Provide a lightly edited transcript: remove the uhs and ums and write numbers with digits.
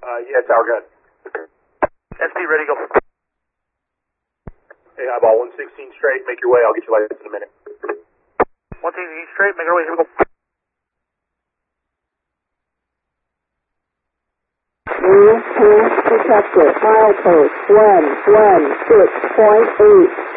Yeah, tower gun. SP ready, go. Hey, eyeball, 116 straight, make your way, I'll get you lights in a minute. 116 straight, make our way, here we go. Detected, milepost 116.8.